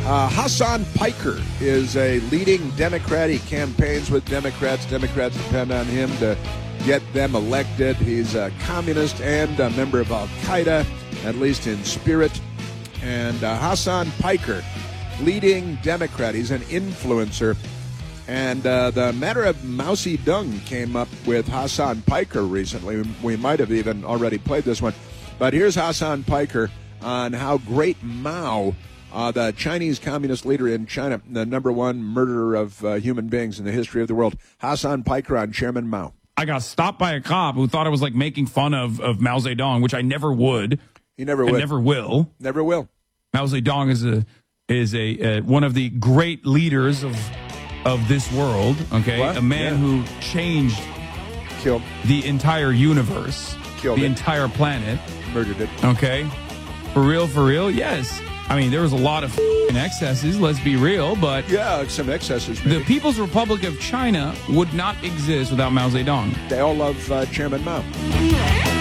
Hassan Piker is a leading Democrat. He campaigns with Democrats. Democrats depend on him to get them elected. He's a communist and a member of Al-Qaeda, at least in spirit. And Hassan Piker, leading Democrat. He's an influencer. And the matter of Mao Zedong came up with Hassan Piker recently. We might have even already played this one. But here's Hassan Piker on how great Mao, the Chinese communist leader in China, the number one murderer of human beings in the history of the world. Hassan Piker on Chairman Mao. I got stopped by a cop who thought I was like making fun of Mao Zedong, which I never would. You never would. I never will. Never will. Mao Zedong is a one of the great leaders of this world. Okay, What? a man who changed Killed. the entire universe, Killed the it. entire planet. Murdered it. Okay, for real, yes. I mean, there was a lot of excesses. Let's be real, but Yeah, some excesses. the Maybe. People's Republic of China would not exist without Mao Zedong. They all love Chairman Mao.